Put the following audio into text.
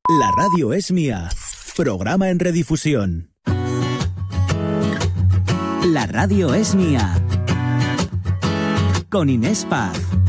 La radio es mía. Programa en redifusión. La radio es mía. Con Inés Paz.